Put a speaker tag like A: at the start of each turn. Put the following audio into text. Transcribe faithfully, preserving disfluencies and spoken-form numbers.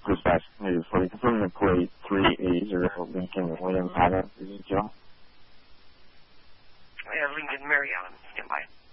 A: dispatch news for you. Confirm the plate three eight zero Lincoln William Tyler. Is it Joe?
B: Yeah, Lincoln Marriott. Stand by.